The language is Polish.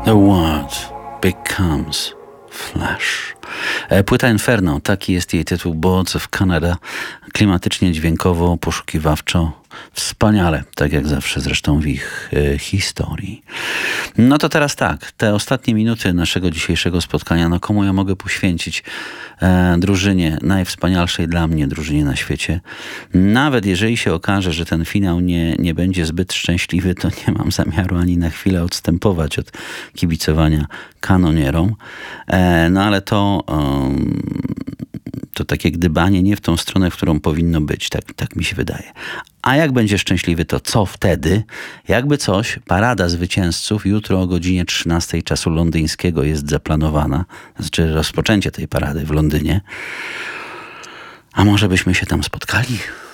The world becomes flesh. Płyta Inferno, taki jest jej tytuł, Boards of Canada. Klimatycznie, dźwiękowo, poszukiwawczo, wspaniale, tak jak zawsze zresztą w ich historii. No to teraz tak, te ostatnie minuty naszego dzisiejszego spotkania, no komu ja mogę poświęcić? Drużynie, najwspanialszej dla mnie drużynie na świecie. Nawet jeżeli się okaże, że ten finał nie będzie zbyt szczęśliwy, to nie mam zamiaru ani na chwilę odstępować od kibicowania kanonierom. No ale to takie gdybanie nie w tą stronę, w którą powinno być. Tak mi się wydaje. A jak będzie szczęśliwy, to co wtedy? Jakby coś, parada zwycięzców jutro o godzinie 13 czasu londyńskiego jest zaplanowana. Znaczy rozpoczęcie tej parady w Londynie. A może byśmy się tam spotkali?